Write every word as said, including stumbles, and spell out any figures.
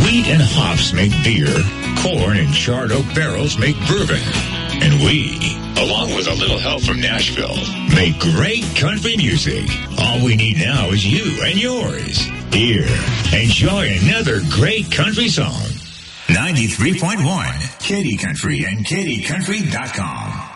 Wheat and hops make beer. Corn and charred oak barrels make bourbon. And we, along with a little help from Nashville, make great country music. All we need now is you and yours. Here, enjoy another great country song. ninety-three point one, Katy Country and Katy Country dot com.